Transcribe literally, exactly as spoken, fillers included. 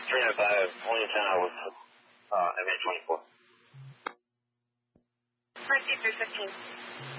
three oh five, only antenna with uh, M A twenty-four. Mercy three fifteen.